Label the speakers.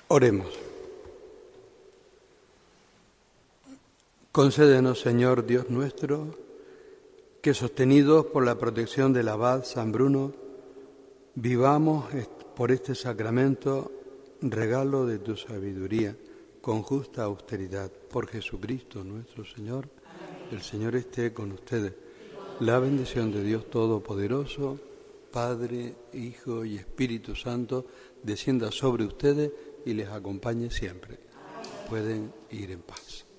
Speaker 1: Oremos. Concédenos, Señor Dios nuestro, que sostenidos por la protección del abad San Bruno, vivamos por este sacramento regalo de tu sabiduría, con justa austeridad. Por Jesucristo nuestro Señor. El Señor esté con ustedes. La bendición de Dios Todopoderoso, Padre, Hijo y Espíritu Santo, descienda sobre ustedes y les acompañe siempre. Pueden ir en paz.